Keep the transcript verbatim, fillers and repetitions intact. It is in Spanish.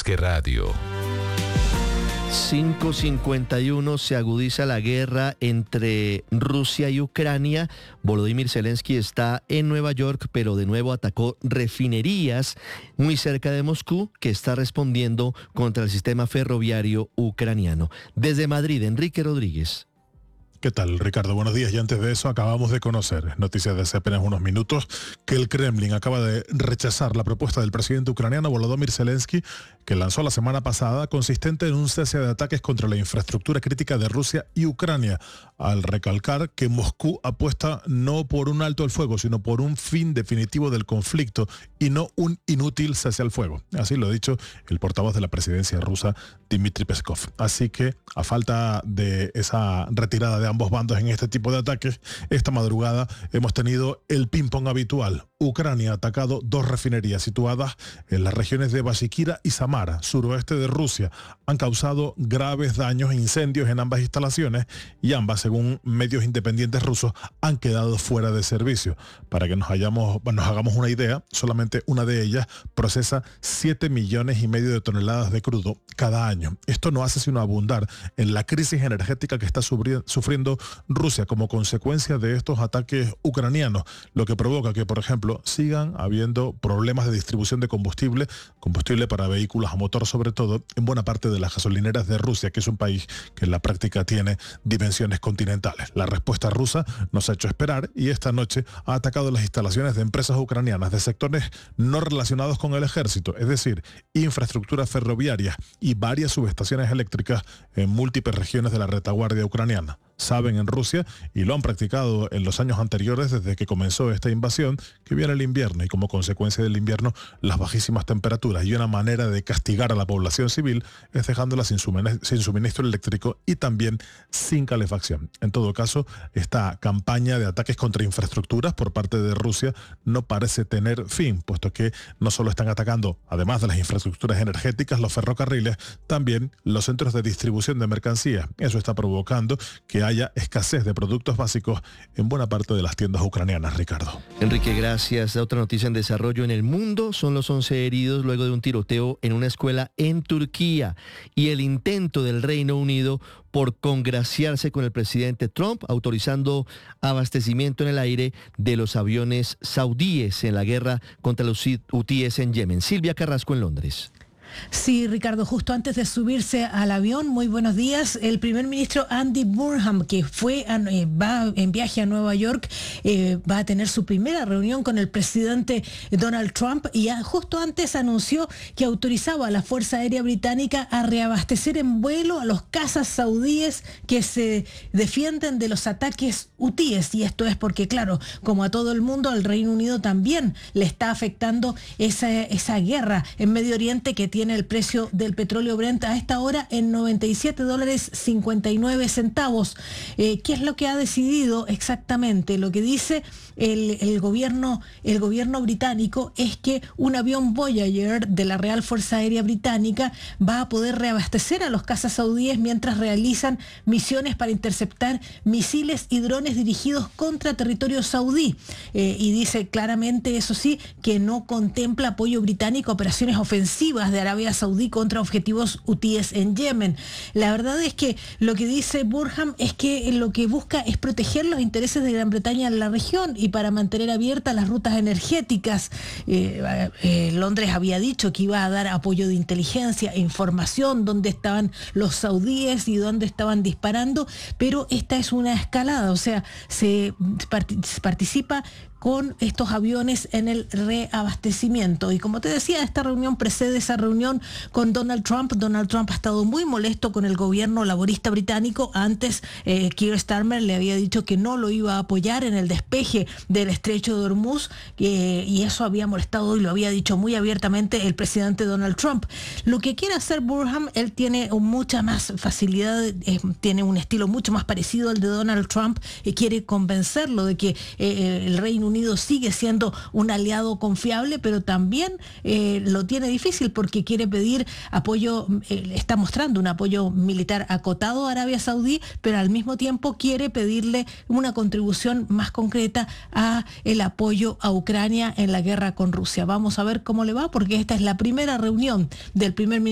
que radio. cinco cincuenta y uno se agudiza la guerra entre Rusia y Ucrania. Volodymyr Zelensky está en Nueva York, pero de nuevo atacó refinerías muy cerca de Moscú, que está respondiendo contra el sistema ferroviario ucraniano. Desde Madrid, Enrique Rodríguez. ¿Qué tal, Ricardo? Buenos días. Y antes de eso, acabamos de conocer, noticias de hace apenas unos minutos, que el Kremlin acaba de rechazar la propuesta del presidente ucraniano Volodymyr Zelensky, que lanzó la semana pasada, consistente en un cese de ataques contra la infraestructura crítica de Rusia y Ucrania, al recalcar que Moscú apuesta no por un alto al fuego, sino por un fin definitivo del conflicto y no un inútil cese al fuego. Así lo ha dicho el portavoz de la presidencia rusa, Dmitry Peskov. Así que, a falta de esa retirada de ambos bandos en este tipo de ataques, esta madrugada hemos tenido el ping-pong habitual. Ucrania ha atacado dos refinerías situadas en las regiones de Bashikira y Samara, suroeste de Rusia. Han causado graves daños e incendios en ambas instalaciones y ambas, según medios independientes rusos, han quedado fuera de servicio. Para que nos, hayamos, nos hagamos una idea, solamente una de ellas procesa siete millones y medio de toneladas de crudo cada año. Esto no hace sino abundar en la crisis energética que está sufriendo Rusia como consecuencia de estos ataques ucranianos, lo que provoca que, por ejemplo, sigan habiendo problemas de distribución de combustible, combustible para vehículos a motor sobre todo, en buena parte de las gasolineras de Rusia, que es un país que en la práctica tiene dimensiones continentales. La respuesta rusa nos ha hecho esperar y esta noche ha atacado las instalaciones de empresas ucranianas de sectores no relacionados con el ejército, es decir, infraestructuras ferroviarias y varias subestaciones eléctricas en múltiples regiones de la retaguardia ucraniana. Saben en Rusia, y lo han practicado en los años anteriores desde que comenzó esta invasión, que viene el invierno y como consecuencia del invierno las bajísimas temperaturas, y una manera de castigar a la población civil es dejándola sin suministro eléctrico y también sin calefacción. En todo caso, esta campaña de ataques contra infraestructuras por parte de Rusia no parece tener fin, puesto que no solo están atacando, además de las infraestructuras energéticas, los ferrocarriles, también los centros de distribución de mercancías. Eso está provocando que haya escasez de productos básicos en buena parte de las tiendas ucranianas, Ricardo. Enrique, gracias. Otra noticia en desarrollo en el mundo son los once heridos luego de un tiroteo en una escuela en Turquía y el intento del Reino Unido por congraciarse con el presidente Trump, autorizando abastecimiento en el aire de los aviones saudíes en la guerra contra los hutíes en Yemen. Silvia Carrasco en Londres. Sí, Ricardo, justo antes de subirse al avión, muy buenos días, el primer ministro Andy Burnham, que fue a, eh, va en viaje a Nueva York, eh, va a tener su primera reunión con el presidente Donald Trump y a, justo antes anunció que autorizaba a la Fuerza Aérea Británica a reabastecer en vuelo a los cazas saudíes que se defienden de los ataques hutíes. Y esto es porque, claro, como a todo el mundo, al Reino Unido también le está afectando esa, esa guerra en Medio Oriente que tiene el precio del petróleo Brent a esta hora en noventa y siete dólares cincuenta y nueve centavos. Eh, ¿Qué es lo que ha decidido exactamente? Lo que dice el, el, gobierno, el gobierno británico es que un avión Voyager de la Real Fuerza Aérea Británica va a poder reabastecer a los cazas saudíes mientras realizan misiones para interceptar misiles y drones dirigidos contra territorio saudí. Eh, y dice claramente, eso sí, que no contempla apoyo británico a operaciones ofensivas de Arabia Saudí contra objetivos hutíes en Yemen. La verdad es que lo que dice Burnham es que lo que busca es proteger los intereses de Gran Bretaña en la región y para mantener abiertas las rutas energéticas. Eh, eh, Londres había dicho que iba a dar apoyo de inteligencia e información, dónde estaban los saudíes y dónde estaban disparando, pero esta es una escalada, o sea, se part- participa con estos aviones en el reabastecimiento. Y como te decía, esta reunión precede esa reunión con Donald Trump. Donald Trump ha estado muy molesto con el gobierno laborista británico. Antes, eh, Keir Starmer le había dicho que no lo iba a apoyar en el despeje del estrecho de Hormuz, eh, y eso había molestado y lo había dicho muy abiertamente el presidente Donald Trump. Lo que quiere hacer Burnham, él tiene mucha más facilidad, eh, tiene un estilo mucho más parecido al de Donald Trump, y quiere convencerlo de que eh, el Reino Unido Unido sigue siendo un aliado confiable, pero también eh, lo tiene difícil porque quiere pedir apoyo, eh, está mostrando un apoyo militar acotado a Arabia Saudí, pero al mismo tiempo quiere pedirle una contribución más concreta a el apoyo a Ucrania en la guerra con Rusia. Vamos a ver cómo le va, porque esta es la primera reunión del primer ministro